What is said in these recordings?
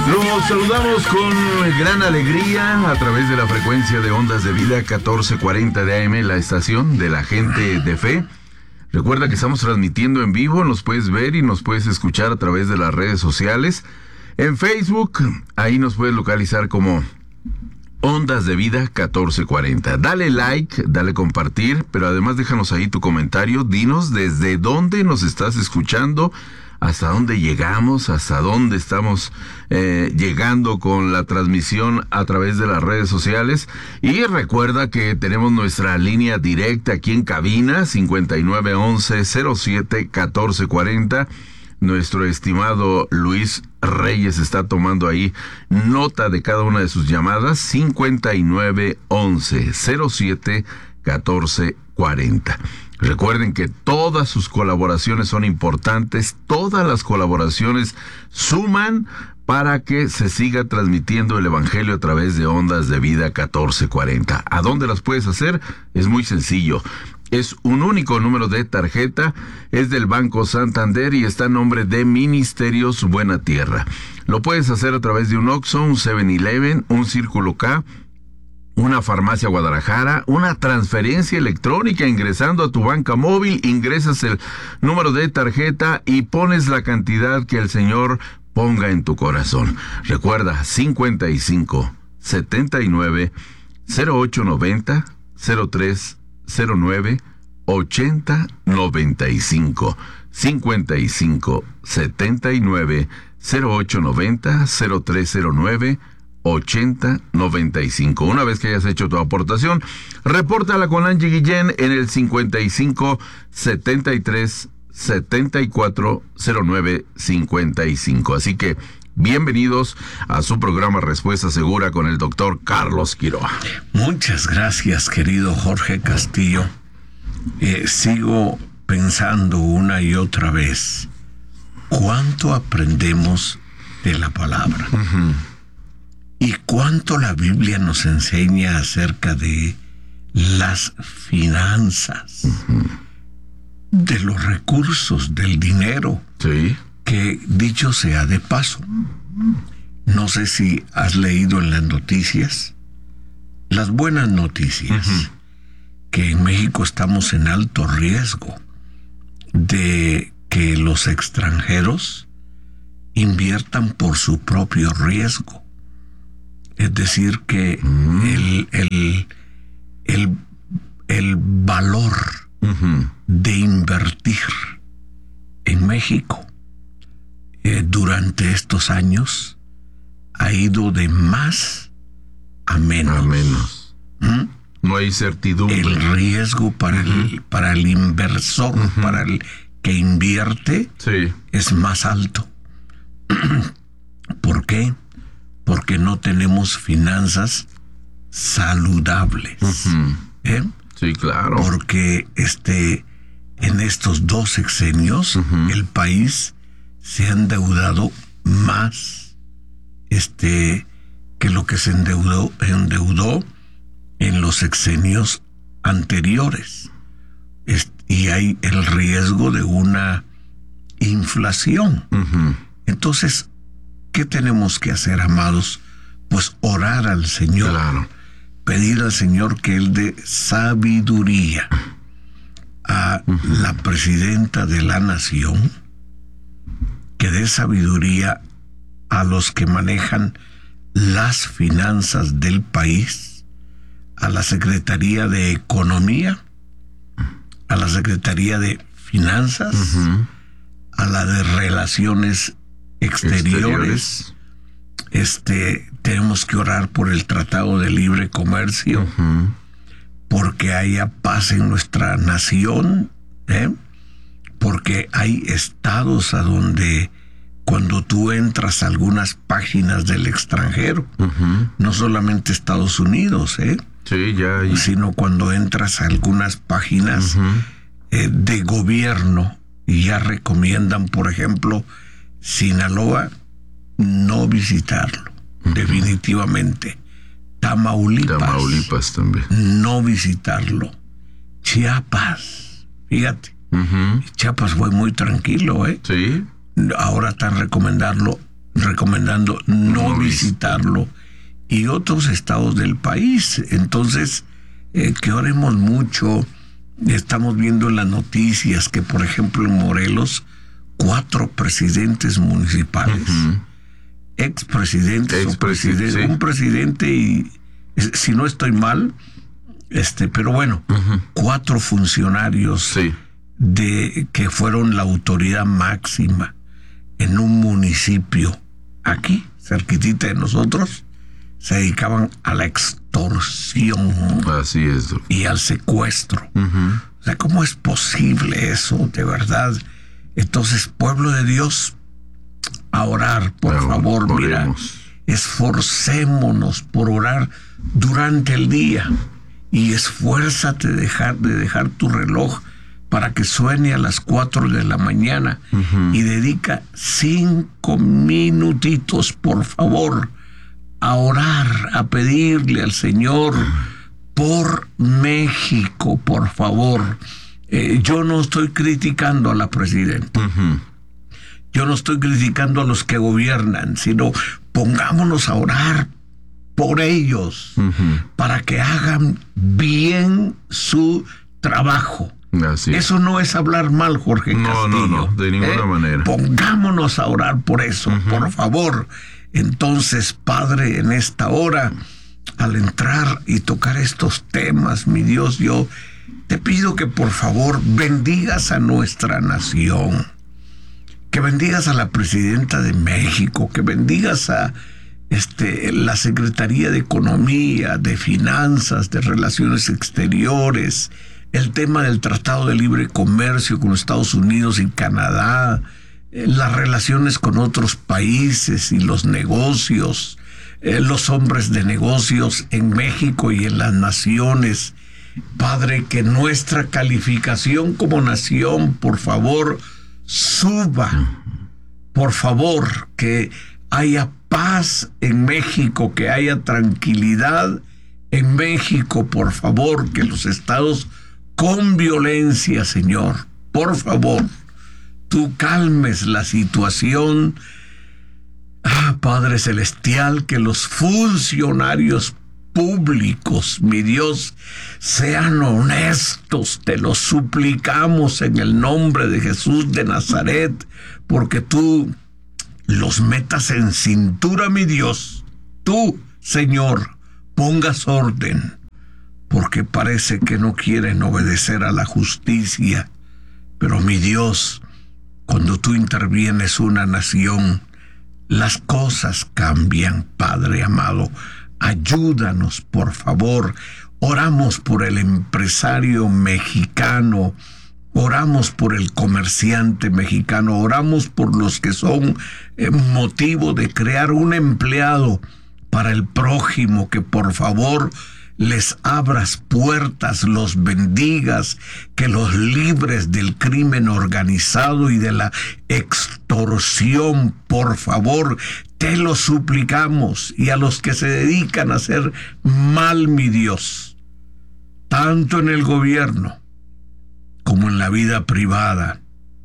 Los saludamos con gran alegría a través de la frecuencia de Ondas de Vida 1440 de AM, la estación de la gente de fe. Recuerda que estamos transmitiendo en vivo, nos puedes ver y nos puedes escuchar a través de las redes sociales. En Facebook, ahí nos puedes localizar como Ondas de Vida 1440. Dale like, dale compartir, pero además déjanos ahí tu comentario. Dinos desde dónde nos estás escuchando, hasta dónde llegamos, hasta dónde estamos llegando con la transmisión a través de las redes sociales. Y recuerda que tenemos nuestra línea directa aquí en cabina, 5911-07-1440. Nuestro estimado Luis Reyes está tomando ahí nota de cada una de sus llamadas. 5911-07-1440. Recuerden que todas sus colaboraciones son importantes, todas las colaboraciones suman para que se siga transmitiendo el Evangelio a través de Ondas de Vida 1440. ¿A dónde las puedes hacer? Es muy sencillo. Es un único número de tarjeta, es del Banco Santander y está a nombre de Ministerios Buena Tierra. Lo puedes hacer a través de un Oxxo, un 7-Eleven, un Círculo K, una farmacia Guadalajara, una transferencia electrónica ingresando a tu banca móvil, ingresas el número de tarjeta y pones la cantidad que el Señor ponga en tu corazón. Recuerda, 55 79 08 90 03 09 80 95 55 79 08 90 03 09 80 95. Una vez que hayas hecho tu aportación, repórtala con Angie Guillén en el 55 73 74 09 55. Así que bienvenidos a su programa Respuesta Segura con el doctor Carlos Quiroa. Muchas gracias, querido Jorge Castillo. Sigo pensando una y otra vez cuánto aprendemos de la palabra. Uh-huh. Y cuánto la Biblia nos enseña acerca de las finanzas, uh-huh, de los recursos, del dinero. Sí. Que dicho sea de paso, no sé si has leído en las noticias, las buenas noticias, uh-huh, que en México estamos en alto riesgo de que los extranjeros inviertan por su propio riesgo. Es decir, que el valor, uh-huh, de invertir en México durante estos años ha ido de más a menos. ¿Mm? No hay certidumbre. El riesgo para, uh-huh, el inversor, uh-huh, para el que invierte, sí, es más alto. ¿Por qué? Porque no tenemos finanzas saludables. Uh-huh. Sí, claro. Porque en estos 2 sexenios, uh-huh, el país se ha endeudado más que lo que se endeudó en los sexenios anteriores. Y hay el riesgo de una inflación. Uh-huh. Entonces, ¿qué tenemos que hacer, amados? Pues orar al Señor. Claro. Pedir al Señor que Él dé sabiduría a, uh-huh, la presidenta de la nación, que dé sabiduría a los que manejan las finanzas del país, a la Secretaría de Economía, a la Secretaría de Finanzas, uh-huh, a la de Relaciones Exteriores. Tenemos que orar por el Tratado de Libre Comercio, uh-huh, porque haya paz en nuestra nación, porque hay estados a donde cuando tú entras a algunas páginas del extranjero, uh-huh, no solamente Estados Unidos, sí, ya, sino cuando entras a algunas páginas, uh-huh, de gobierno, y ya recomiendan, por ejemplo, Sinaloa, no visitarlo, uh-huh, definitivamente. Tamaulipas también, no visitarlo. Chiapas, fíjate, uh-huh, Chiapas fue muy tranquilo, Sí. Ahora están recomendando recomendando no visitarlo, y otros estados del país. Entonces, que oremos mucho. Estamos viendo en las noticias que, por ejemplo, en Morelos, 4 presidentes municipales, expresidentes o presidentes, sí. Un presidente y, si no estoy mal, pero bueno, 4 funcionarios, sí, que fueron la autoridad máxima en un municipio aquí, cerquitita de nosotros, se dedicaban a la extorsión. Así es. Y al secuestro. O sea, ¿cómo es posible eso, de verdad? Entonces, pueblo de Dios, a orar, por favor. Oremos. Mira, esforcémonos por orar durante el día, y esfuérzate de dejar tu reloj para que suene a las 4 de la mañana, y dedica 5 minutitos, por favor, a orar, a pedirle al Señor por México, por favor. Yo no estoy criticando a la presidenta. Yo no estoy criticando a los que gobiernan, sino pongámonos a orar por ellos, para que hagan bien su trabajo. Así es. Eso no es hablar mal, Jorge Castillo. No, de ninguna manera. Pongámonos a orar por eso, por favor. Entonces, Padre, en esta hora, al entrar y tocar estos temas, mi Dios, yo te pido que por favor bendigas a nuestra nación, que bendigas a la presidenta de México, que bendigas a la Secretaría de Economía, de Finanzas, de Relaciones Exteriores, el tema del Tratado de Libre Comercio con Estados Unidos y Canadá, las relaciones con otros países y los negocios, los hombres de negocios en México y en las naciones. Padre, que nuestra calificación como nación, por favor, suba. Por favor, que haya paz en México, que haya tranquilidad en México, por favor, que los estados con violencia, Señor, por favor, tú calmes la situación. Padre Celestial, que los funcionarios públicos, mi Dios, sean honestos, te lo suplicamos en el nombre de Jesús de Nazaret, porque tú los metas en cintura, mi Dios. Tú, Señor, pongas orden, porque parece que no quieren obedecer a la justicia. Pero mi Dios, cuando tú intervienes una nación, las cosas cambian, Padre amado. Ayúdanos, por favor. Oramos por el empresario mexicano, oramos por el comerciante mexicano, oramos por los que son motivo de crear un empleado para el prójimo, que por favor les abras puertas, los bendigas, que los libres del crimen organizado y de la extorsión, por favor, te lo suplicamos. Y a los que se dedican a hacer mal, mi Dios, tanto en el gobierno como en la vida privada,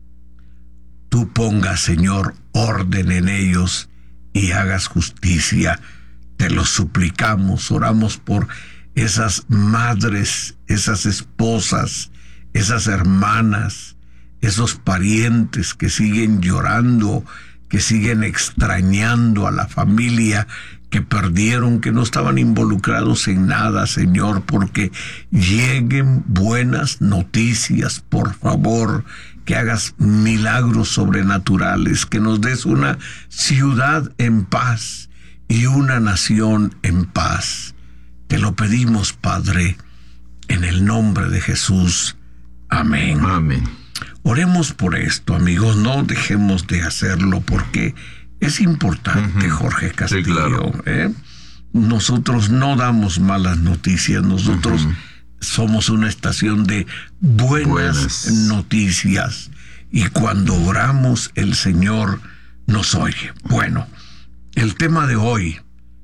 tú pongas, Señor, orden en ellos y hagas justicia. Te lo suplicamos. Oramos por esas madres, esas esposas, esas hermanas, esos parientes que siguen llorando, que siguen extrañando a la familia que perdieron, que no estaban involucrados en nada, Señor, porque lleguen buenas noticias, por favor, que hagas milagros sobrenaturales, que nos des una ciudad en paz y una nación en paz. Te lo pedimos, Padre, en el nombre de Jesús. Amén. Amén. Oremos por esto, amigos, no dejemos de hacerlo, porque es importante, Jorge Castillo. Sí, claro. Nosotros no damos malas noticias, nosotros somos una estación de buenas noticias, y cuando oramos el Señor nos oye. Bueno, el tema de hoy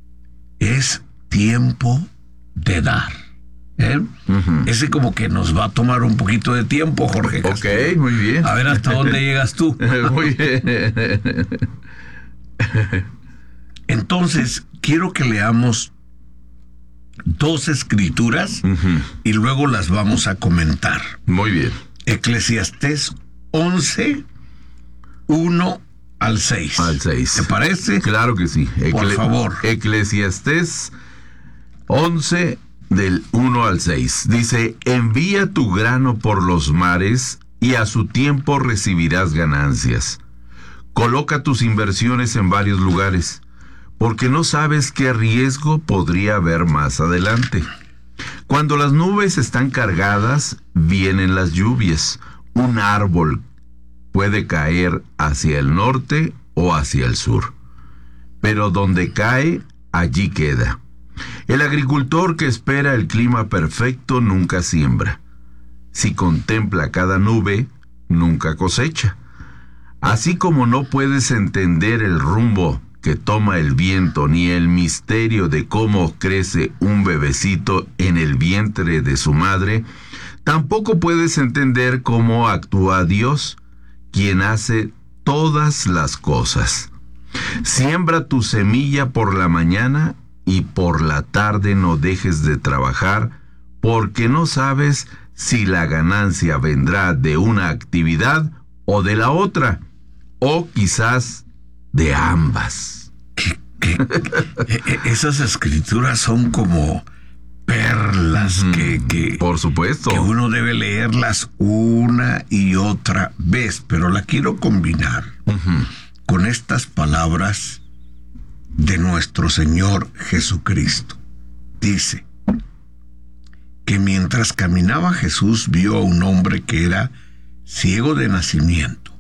es tiempo de dar. Ese como que nos va a tomar un poquito de tiempo, Jorge Castillo. Ok, muy bien. A ver hasta dónde llegas tú. Muy bien. Entonces, quiero que leamos 2 escrituras y luego las vamos a comentar. Muy bien. Eclesiastés 11, 1 al 6. Al 6. ¿Te parece? Claro que sí. Por favor. Eclesiastés 11, del 1 al 6. Dice: envía tu grano por los mares y a su tiempo recibirás ganancias. Coloca tus inversiones en varios lugares, porque no sabes qué riesgo podría haber más adelante. Cuando las nubes están cargadas, vienen las lluvias. Un árbol puede caer hacia el norte o hacia el sur, pero donde cae, allí queda. El agricultor que espera el clima perfecto nunca siembra. Si contempla cada nube, nunca cosecha. Así como no puedes entender el rumbo que toma el viento ni el misterio de cómo crece un bebecito en el vientre de su madre, tampoco puedes entender cómo actúa Dios, quien hace todas las cosas. Siembra tu semilla por la mañana y por la tarde no dejes de trabajar, porque no sabes si la ganancia vendrá de una actividad o de la otra, o quizás de ambas. Esas escrituras son como perlas que por supuesto, que uno debe leerlas una y otra vez, pero la quiero combinar con estas palabras de nuestro Señor Jesucristo. Dice que mientras caminaba Jesús vio a un hombre que era ciego de nacimiento.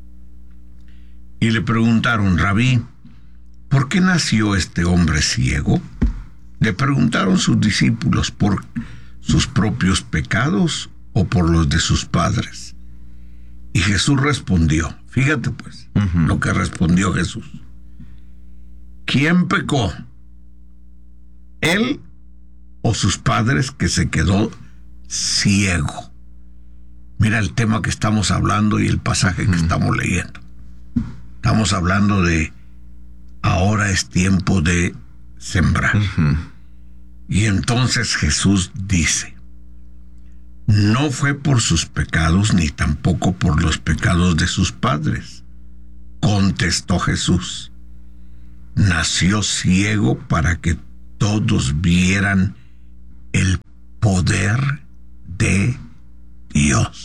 Y le preguntaron: Rabí, ¿por qué nació este hombre ciego? Le preguntaron sus discípulos: ¿por sus propios pecados o por los de sus padres? Y Jesús respondió, fíjate pues, lo que respondió Jesús: ¿quién pecó? ¿Él o sus padres, que se quedó ciego? Mira el tema que estamos hablando y el pasaje que estamos leyendo. Estamos hablando de ahora es tiempo de sembrar. Y entonces Jesús dice: no fue por sus pecados ni tampoco por los pecados de sus padres. Contestó Jesús: nació ciego para que todos vieran el poder de Dios.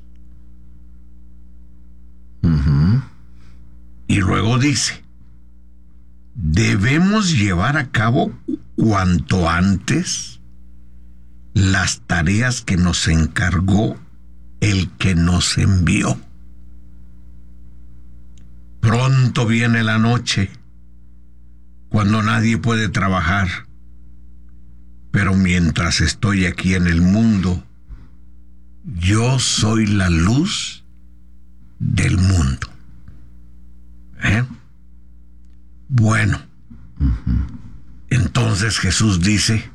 Y luego dice: debemos llevar a cabo cuanto antes las tareas que nos encargó el que nos envió. Pronto viene la noche, cuando nadie puede trabajar. Pero mientras estoy aquí en el mundo, yo soy la luz del mundo. Bueno, entonces Jesús dice: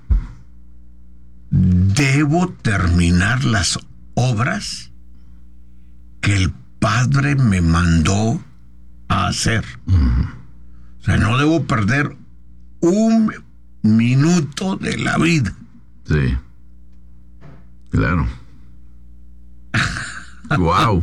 debo terminar las obras que el Padre me mandó a hacer. O sea, no debo perder un minuto de la vida. Sí, claro. Wow.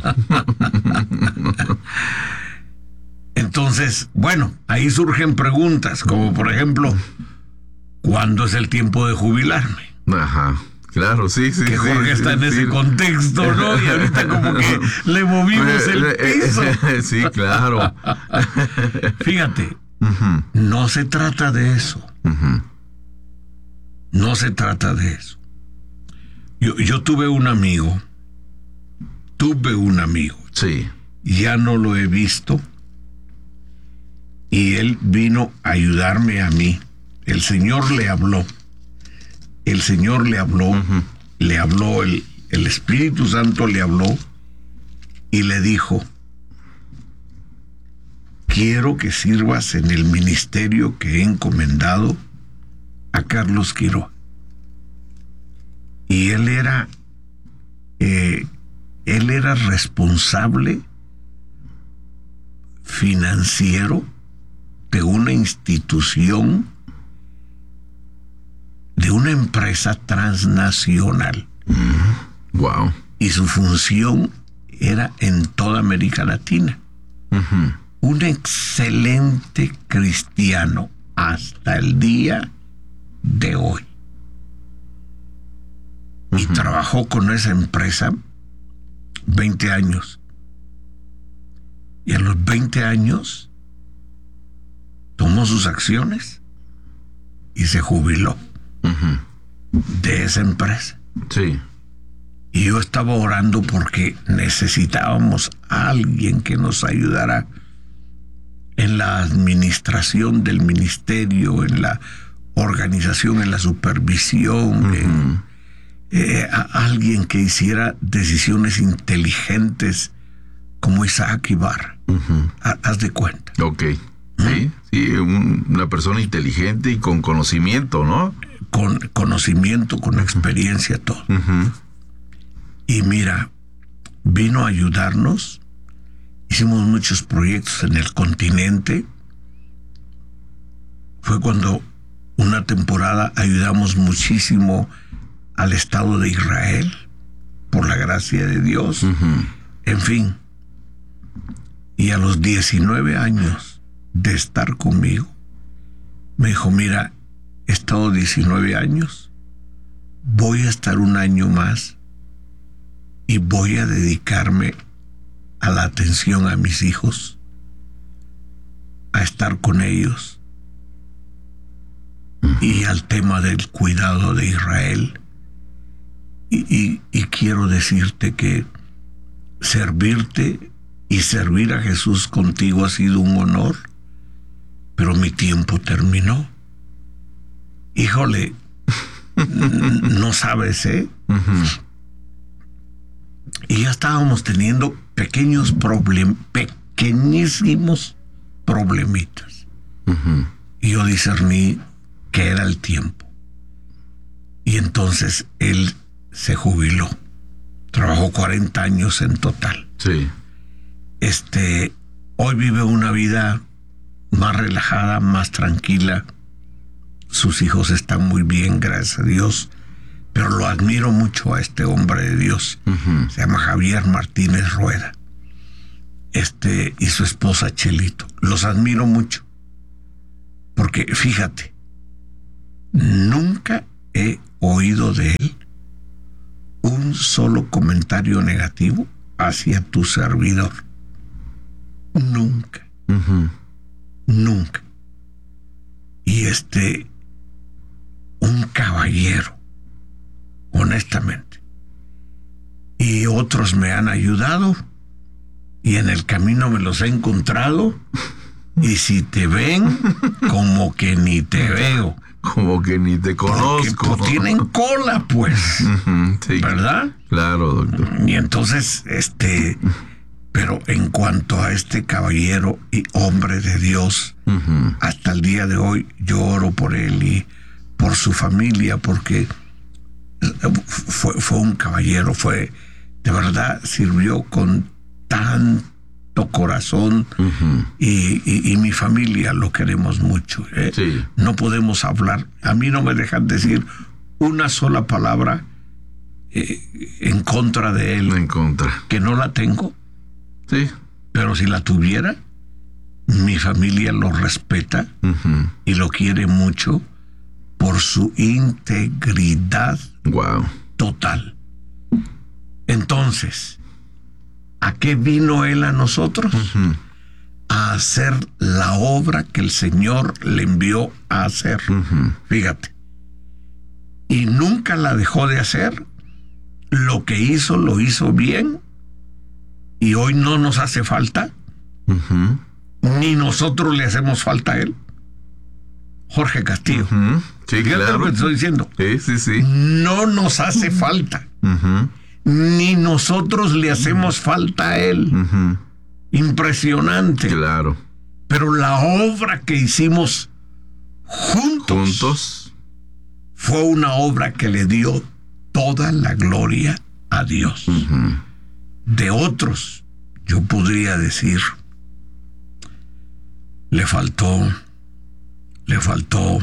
Entonces, bueno, ahí surgen preguntas, como por ejemplo, ¿cuándo es el tiempo de jubilarme? Ajá, claro, sí. Que Jorge está en ese contexto, ¿no? Y ahorita como que le movimos el piso. Sí, claro. Fíjate, no se trata de eso. No se trata de eso. Yo tuve un amigo. Sí. Ya no lo he visto. Y él vino a ayudarme a mí. El Señor le habló. Le habló, el Espíritu Santo le habló y le dijo: quiero que sirvas en el ministerio que he encomendado a Carlos Quiroga. Y él era responsable financiero de una institución, de una empresa transnacional. Wow. Y su función era en toda América Latina. Un excelente cristiano hasta el día de hoy. Y trabajó con esa empresa 20 años. Y a los 20 años tomó sus acciones y se jubiló de esa empresa. Sí. Y yo estaba orando porque necesitábamos a alguien que nos ayudara en la administración del ministerio, en la organización, en la supervisión, a alguien que hiciera decisiones inteligentes como Isaac Ibarra. Haz de cuenta. Ok. Sí, una persona inteligente y con conocimiento, ¿no? Con conocimiento, con experiencia, todo. Y mira, vino a ayudarnos. Hicimos muchos proyectos en el continente. Fue cuando una temporada ayudamos muchísimo al Estado de Israel, por la gracia de Dios. En fin. Y a los 19 años de estar conmigo, me dijo, mira, he estado 19 años, voy a estar un año más y voy a dedicarme a la atención a mis hijos, a estar con ellos y al tema del cuidado de Israel. Y quiero decirte que servirte y servir a Jesús contigo ha sido un honor, pero mi tiempo terminó. Híjole, no sabes, ¿eh? Y ya estábamos teniendo pequeñísimos problemitas. Y yo discerní que era el tiempo. Y entonces él se jubiló. Trabajó 40 años en total. Sí. Hoy vive una vida más relajada, más tranquila. Sus hijos están muy bien, gracias a Dios. Pero lo admiro mucho a este hombre de Dios. Se llama Javier Martínez Rueda. Y su esposa Chelito. Los admiro mucho. Porque fíjate, nunca he oído de él un solo comentario negativo hacia tu servidor. Nunca. Nunca. Y un caballero, honestamente. Y otros me han ayudado y en el camino me los he encontrado, y si te ven, como que ni te veo. Como que ni te conozco. Porque tienen cola, pues. Sí, ¿verdad? Claro, doctor. Y entonces, pero en cuanto a este caballero y hombre de Dios, hasta el día de hoy yo oro por él y por su familia, porque fue un caballero, de verdad sirvió con tanto corazón, y mi familia lo queremos mucho. Sí. No podemos hablar, a mí no me dejan decir una sola palabra en contra de él. En contra. Que no la tengo. Sí. Pero si la tuviera, mi familia lo respeta y lo quiere mucho por su integridad total. Entonces, ¿a qué vino él a nosotros? A hacer la obra que el Señor le envió a hacer. Fíjate. Y nunca la dejó de hacer. Lo que hizo, lo hizo bien. Y hoy no nos hace falta. Ni nosotros le hacemos falta a él. Jorge Castillo. Sí, fíjate claro. lo que te estoy diciendo. Sí. No nos hace falta. Ni nosotros le hacemos falta a él. Impresionante. Claro. Pero la obra que hicimos juntos fue una obra que le dio toda la gloria a Dios. De otros, yo podría decir, le faltó le faltó.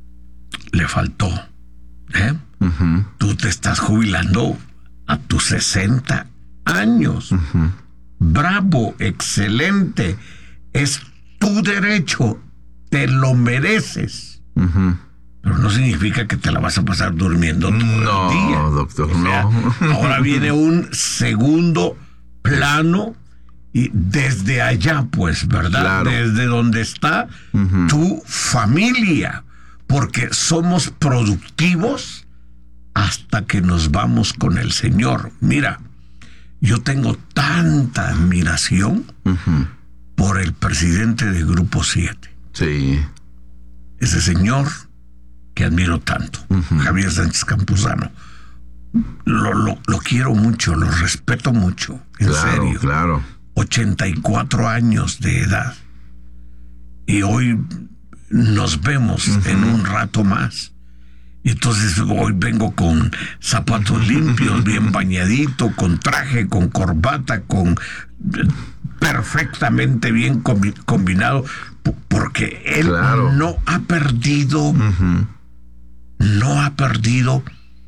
Tú te estás jubilando a tus 60 años. Bravo, excelente. Es tu derecho, te lo mereces. Pero no significa que te la vas a pasar durmiendo todo el día. No, doctor, O sea, no. Ahora viene un segundo plano y desde allá, pues, ¿verdad? Claro. Desde donde está tu familia. Porque somos productivos hasta que nos vamos con el Señor. Mira, yo tengo tanta admiración por el presidente de Grupo 7. Sí. Ese señor que admiro tanto, Javier Sánchez Campuzano. Lo quiero mucho, lo respeto mucho, en serio. Claro. 84 años de edad. Y hoy nos vemos en un rato más. Y entonces hoy vengo con zapatos limpios, bien bañadito, con traje, con corbata, con perfectamente bien combinado, porque él no ha perdido, no ha perdido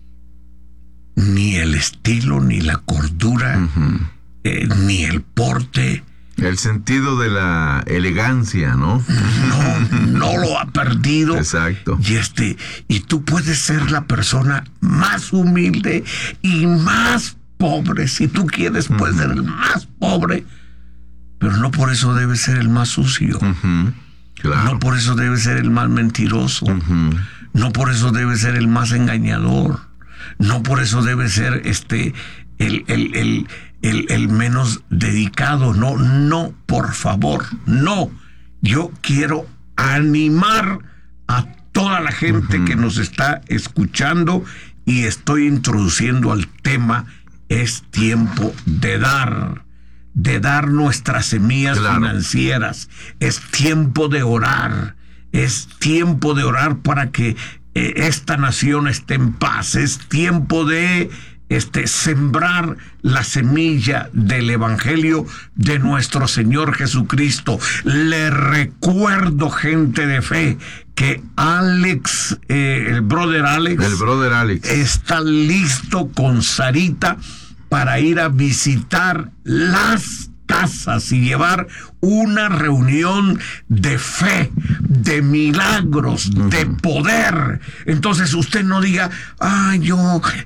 ni el estilo, ni la cordura, ni el porte. El sentido de la elegancia, ¿no? No lo ha perdido. Exacto. Y tú puedes ser la persona más humilde y más pobre. Si tú quieres, puedes ser el más pobre. Pero no por eso debes ser el más sucio. Claro. No por eso debes ser el más mentiroso. No por eso debes ser el más engañador. No por eso debes ser el menos dedicado. No, por favor, no. Yo quiero animar a toda la gente que nos está escuchando y estoy introduciendo al tema: es tiempo de dar nuestras semillas financieras. Es tiempo de orar. Es tiempo de orar para que esta nación esté en paz. Es tiempo de sembrar la semilla del evangelio de nuestro Señor Jesucristo. Le recuerdo, gente de fe, que Alex, el brother Alex, está listo con Sarita para ir a visitar las casas y llevar una reunión de fe, de milagros, de poder. Entonces usted no diga: yo